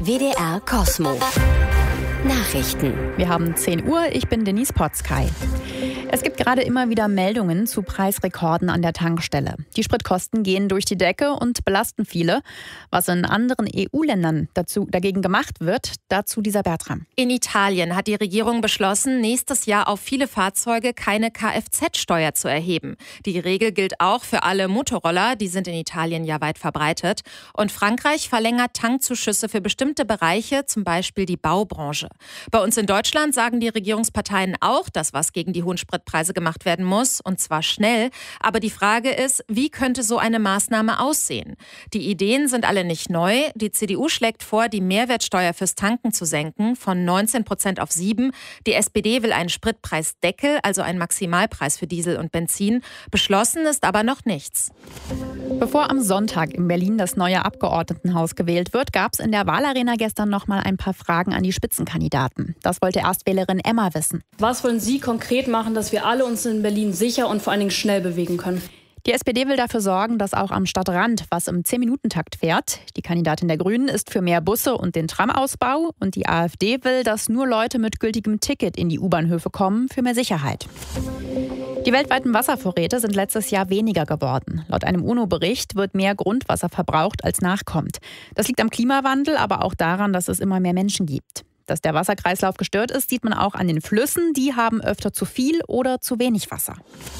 WDR Kosmo. Nachrichten. Wir haben 10 Uhr, ich bin Denise Potzkay. Es gibt gerade immer wieder Meldungen zu Preisrekorden an der Tankstelle. Die Spritkosten gehen durch die Decke und belasten viele. Was in anderen EU-Ländern dagegen gemacht wird, dazu dieser Bertram. In Italien hat die Regierung beschlossen, nächstes Jahr auf viele Fahrzeuge keine Kfz-Steuer zu erheben. Die Regel gilt auch für alle Motorroller, die sind in Italien ja weit verbreitet. Und Frankreich verlängert Tankzuschüsse für bestimmte Bereiche, zum Beispiel die Baubranche. Bei uns in Deutschland sagen die Regierungsparteien auch, dass was gegen die hohen Spritpreise gemacht werden muss, und zwar schnell. Aber die Frage ist, wie könnte so eine Maßnahme aussehen? Die Ideen sind alle nicht neu. Die CDU schlägt vor, die Mehrwertsteuer fürs Tanken zu senken von 19% auf 7%. Die SPD will einen Spritpreisdeckel, also einen Maximalpreis für Diesel und Benzin. Beschlossen ist aber noch nichts. Bevor am Sonntag in Berlin das neue Abgeordnetenhaus gewählt wird, gab es in der Wahlarena gestern noch mal ein paar Fragen an die Spitzenkandidaten. Das wollte Erstwählerin Emma wissen. Was wollen Sie konkret machen, dass wir alle uns in Berlin sicher und vor allen Dingen schnell bewegen können? Die SPD will dafür sorgen, dass auch am Stadtrand was im 10-Minuten-Takt fährt. Die Kandidatin der Grünen ist für mehr Busse und den Tramausbau. Und die AfD will, dass nur Leute mit gültigem Ticket in die U-Bahnhöfe kommen, für mehr Sicherheit. Die weltweiten Wasservorräte sind letztes Jahr weniger geworden. Laut einem UNO-Bericht wird mehr Grundwasser verbraucht, als nachkommt. Das liegt am Klimawandel, aber auch daran, dass es immer mehr Menschen gibt. Dass der Wasserkreislauf gestört ist, sieht man auch an den Flüssen. Die haben öfter zu viel oder zu wenig Wasser.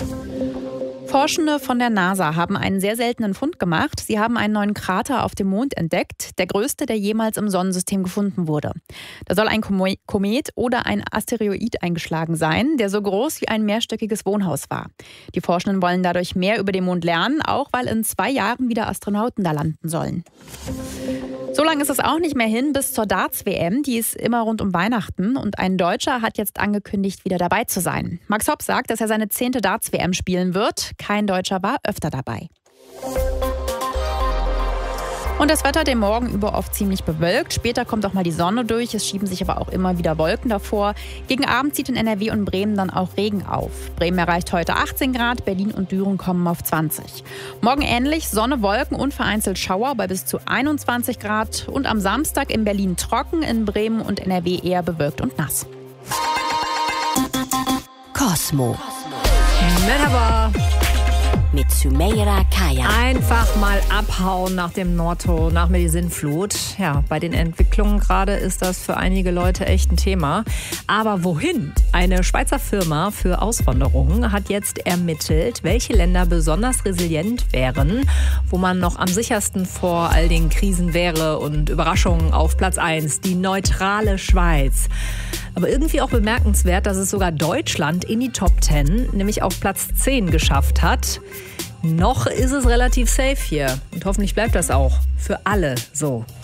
Forschende von der NASA haben einen sehr seltenen Fund gemacht. Sie haben einen neuen Krater auf dem Mond entdeckt, der größte, der jemals im Sonnensystem gefunden wurde. Da soll ein Komet oder ein Asteroid eingeschlagen sein, der so groß wie ein mehrstöckiges Wohnhaus war. Die Forschenden wollen dadurch mehr über den Mond lernen, auch weil in 2 Jahren wieder Astronauten da landen sollen. So lange ist es auch nicht mehr hin bis zur Darts-WM. Die ist immer rund um Weihnachten. Und ein Deutscher hat jetzt angekündigt, wieder dabei zu sein. Max Hopp sagt, dass er seine 10. Darts-WM spielen wird. Kein Deutscher war öfter dabei. Und das Wetter den Morgen über oft ziemlich bewölkt. Später kommt auch mal die Sonne durch. Es schieben sich aber auch immer wieder Wolken davor. Gegen Abend zieht in NRW und Bremen dann auch Regen auf. Bremen erreicht heute 18 Grad, Berlin und Düren kommen auf 20. Morgen ähnlich, Sonne, Wolken und vereinzelt Schauer bei bis zu 21 Grad. Und am Samstag in Berlin trocken, in Bremen und NRW eher bewölkt und nass. Kosmo. Merhaba. Mit Sümeyra Kaya. Einfach mal abhauen nach dem Nordto, nach mir die Sintflut. Ja, bei den Entwicklungen gerade ist das für einige Leute echt ein Thema. Aber wohin? Eine Schweizer Firma für Auswanderung hat jetzt ermittelt, welche Länder besonders resilient wären, wo man noch am sichersten vor all den Krisen wäre. Und Überraschung auf Platz 1, die neutrale Schweiz. Aber irgendwie auch bemerkenswert, dass es sogar Deutschland in die Top 10, nämlich auf Platz 10 geschafft hat. Noch ist es relativ safe hier und hoffentlich bleibt das auch für alle so.